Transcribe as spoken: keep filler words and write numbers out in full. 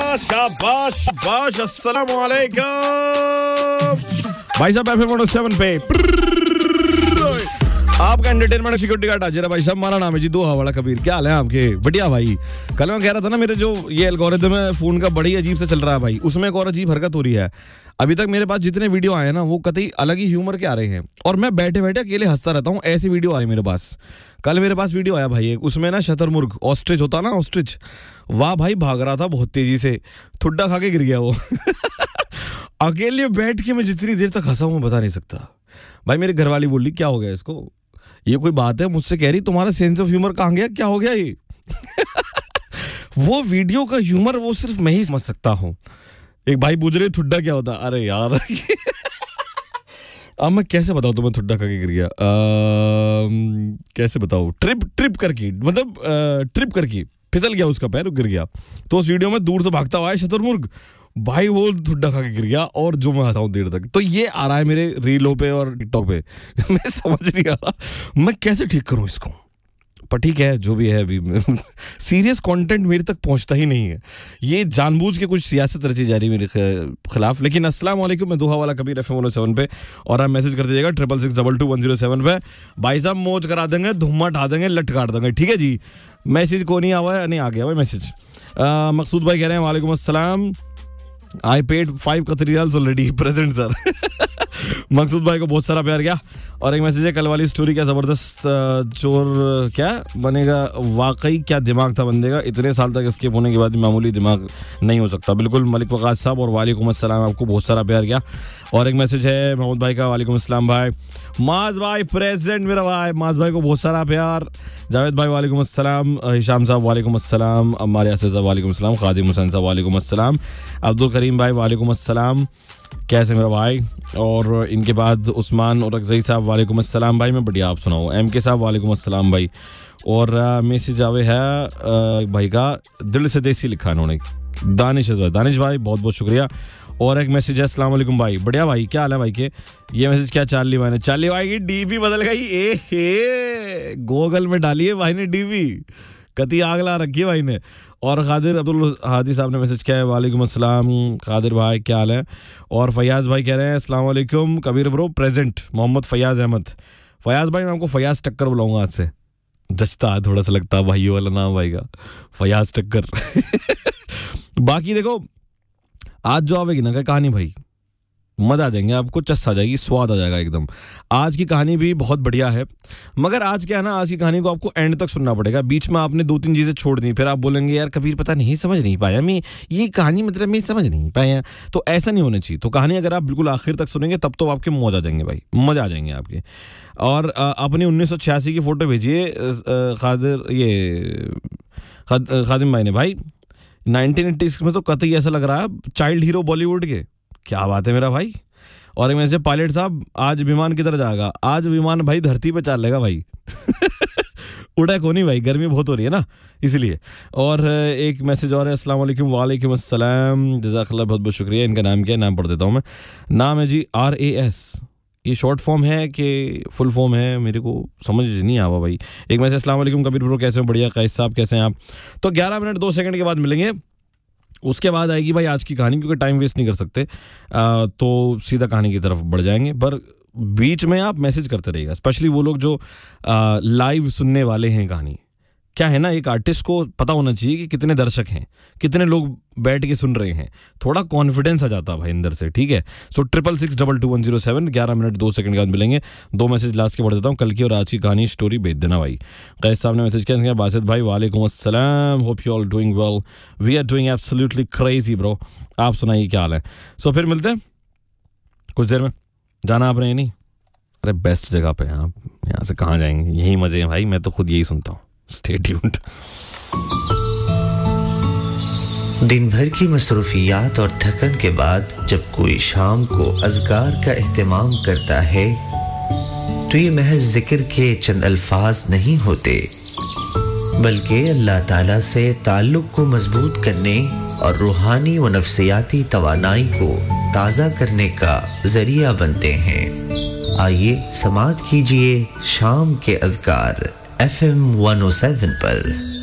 शाबाश शाबाश शाबाश। अस्सलाम वालेकुम भाई साहब, एफ एम सेवन पे आपका एंटरटेनमेंट सिक्योरिटी गार्ड हाजिर है भाई साहब। हमारा नाम है जी दोहा वाला कबीर। क्या हाल है आपके? बढ़िया भाई। कल मैं कह रहा था ना, मेरे जो ये एल्गोरिथम है फोन का बड़ी अजीब से चल रहा है भाई, उसमें एक और अजीब हरकत हो रही है। अभी तक मेरे पास जितने वीडियो आए हैं ना, वो कतई अलग ही ह्यूमर के आ रहे हैं और मैं बैठे बैठे अकेले हंसता रहता हूँ। ऐसी वीडियो आ रही मेरे पास। कल मेरे पास वीडियो आया भाई एक, उसमें ना शतरमुर्ग, ऑस्ट्रिच होता ना, ऑस्ट्रिच, वाह भाई, भाग रहा था बहुत तेजी से, ठुड्डा खा के गिर गया वो। अकेले बैठ के मैं जितनी देर तक हंसा हूँ बता नहीं सकता भाई। मेरी घरवाली बोली क्या हो गया इसको, ये कोई बात है? मुझसे कह रही तुम्हारा सेंस ऑफ ह्यूमर कहाँ गया, क्या हो गया ये? वो वीडियो का ह्यूमर वो सिर्फ मैं ही समझ सकता हूँ। एक भाई पूछ रहे ठुड्डा क्या होता है। अरे यार अब मैं कैसे बताऊँ तुम्हें ठुड्डा खा के गिर गया? आ, कैसे बताऊँ? ट्रिप ट्रिप करके, मतलब ट्रिप करके फिसल गया, उसका पैर गिर गया। तो उस वीडियो में दूर से भागता हुआ है शतरमुर्ग भाई, वो ठुड्डा खा के गिर गया और जो मैं हंसा हूं देर तक। तो ये आ रहा है मेरे रीलों पे और टिकटॉक पे। मैं समझ नहीं आ रहा मैं कैसे ठीक करूं इसको, पर ठीक है जो भी है। अभी सीरियस कंटेंट मेरे तक पहुंचता ही नहीं है। ये जानबूझ के कुछ सियासत रची जा रही है मेरे खिलाफ। लेकिन अस्सलाम वालेकुम, मैं दोहा वाला कबीर एफ एम सेवन पे, और आप मैसेज कर दीजिएगा triple six double two one zero seven पे। भाई साहब मौज करा देंगे, धुम्मा ढा देंगे, लट काट देंगे, ठीक है जी। मैसेज को नहीं आवा है, नहीं आ गया भाई मैसेज। मकसूद भाई कह रहे हैं वालेकुम अस्सलाम, आई पेड फाइव कतरी रियाल्स ऑलरेडी, प्रेजेंट सर। मकसूद भाई को बहुत सारा प्यार किया। और एक मैसेज है, कल वाली स्टोरी क्या जबरदस्त, चोर क्या बनेगा, वाकई क्या दिमाग था बंदे का, इतने साल तक एस्केप होने के बाद मामूली दिमाग नहीं हो सकता। बिल्कुल मलिक वकास साहब, और वालेकुम अस्सलाम, आपको बहुत सारा प्यार किया। और एक मैसेज है मोहम्मद भाई का, वालेकुम अस्सलाम भाई। माज भाई प्रेजेंट मेरा भाई, माज भाई को बहुत सारा प्यार। जावेद भाई वालेकुम अस्सलाम, हिशाम साहब वालेकुम अस्सलाम, अम्मार यासिर साहब वालेकुम अस्सलाम, खादिम हुसैन साहब वालेकुम अस्सलाम, अब्दुल करीम भाई वालेकुम अस्सलाम, कैसे मेरा भाई। और इनके बाद उस्मान और अक्जई साहब वालेकुम अस्सलाम भाई, मैं बढ़िया, आप सुनाओ। एम के साहब वालेकुम अस्सलाम भाई। और मैसेज आवे है आ, भाई का दिल से देसी लिखा इन्होंने, दानिश दानिश भाई, बहुत बहुत शुक्रिया। और एक मैसेज है, अस्सलाम वालेकुम भाई, बढ़िया भाई, क्या हाल है भाई के? ये मैसेज क्या, चार्ली भाई ने, चार्ली भाई की डीपी बदल गई, ए हे गूगल में डाली है भाई ने डीपी, कती आग ला रखी है भाई ने। और खादिर अब्दुल हादी साहब ने मैसेज किया है, वालेकुम अस्सलाम खादिर भाई, क्या हाल है? और फयाज भाई कह रहे हैं अस्सलाम वालेकुम कबीर ब्रो प्रेजेंट, मोहम्मद फयाज अहमद। फयाज भाई मैं आपको फयाज टक्कर बुलाऊंगा आज से, जचता है थोड़ा सा, लगता है भाइयों वाला नाम भाई का, फयाज टक्कर। बाकी देखो आज जो आवेगी ना कहानी भाई, मजा आ जाएंगे आपको, चस आ जाएगी, स्वाद आ जाएगा एकदम। आज की कहानी भी बहुत बढ़िया है, मगर आज क्या है ना, आज की कहानी को आपको एंड तक सुनना पड़ेगा। बीच में आपने दो तीन चीजें छोड़ दी, फिर आप बोलेंगे यार कबीर पता नहीं समझ नहीं पाया मैं, ये कहानी मतलब मैं समझ नहीं पाया। तो ऐसा नहीं होना चाहिए। तो कहानी अगर आप बिल्कुल आखिर तक सुनेंगे तब तो आपके मौज आ जाएंगे भाई, मजा आ जाएंगे आपके। और अपनी उन्नीस सौ छियासी की फोटो भेजिए खादिर, ये खादिम भाई ने भाई, नाइनटीन एट्टी सिक्स में तो कतई ऐसा लग रहा है चाइल्ड हीरो बॉलीवुड के, क्या बात है मेरा भाई। और एक से पायलट साहब, आज विमान किधर जाएगा? आज विमान भाई धरती पे चलेगा भाई। उड़ा को नहीं भाई, गर्मी बहुत हो रही है ना इसलिए। और एक मैसेज और है, अस्सलाम वालेकुम, वालेकुम अस्सलाम, जज़ाकल्लाह, बहुत बहुत शुक्रिया। इनका नाम क्या है, नाम पढ़ देता हूँ मैं। नाम है जी आर ए एस, ये शॉर्ट फॉर्म है कि फुल फॉर्म है, मेरे को समझ नहीं आवा भाई। एक मैसेज, अस्सलाम वालेकुम कबीर ब्रो, कैसे हो? बढ़िया। कैस साहब कैसे हैं आप? तो ग्यारह मिनट दो सेकंड के बाद मिलेंगे, उसके बाद आएगी भाई आज की कहानी, क्योंकि टाइम वेस्ट नहीं कर सकते। आ, तो सीधा कहानी की तरफ बढ़ जाएंगे, पर बीच में आप मैसेज करते रहिएगा, स्पेशली वो लोग जो आ, लाइव सुनने वाले हैं कहानी। क्या है ना, एक आर्टिस्ट को पता होना चाहिए कि कितने दर्शक हैं, कितने लोग बैठ के सुन रहे हैं, थोड़ा कॉन्फिडेंस आ जाता है भाई अंदर से, ठीक है। सो triple six double two one zero seven, ग्यारह मिनट दो सेकंड के बाद मिलेंगे। दो मैसेज लास्ट के पढ़ देता हूँ, कल की और आज की कहानी स्टोरी भेज देना भाई। कैस साहब ने मैसेज किया, बासित भाई वालेकुम अस्सलाम, hope you all doing well, we are doing absolutely crazy bro, आप सुनाइए क्या हाल है? सो फिर मिलते हैं कुछ देर में, जाना आपने नहीं? अरे बेस्ट जगह पे हैं आप, यहाँ से कहाँ जाएंगे, यही मजे हैं भाई, मैं तो खुद यही सुनता हूँ। Stay tuned. दिन भर की मसरूफियात और थकन के बाद जब कोई शाम को अज़कार का एहतमाम करता है तो ये महज जिक्र के चंद अल्फाज नहीं होते, बल्कि अल्लाह ताला से ताल्लुक़ को मजबूत करने और रूहानी व नफ्सियाती तवानाई को ताज़ा करने का ज़रिया बनते हैं। आइए समाअत कीजिए शाम के अज़कार F M one O seven पर।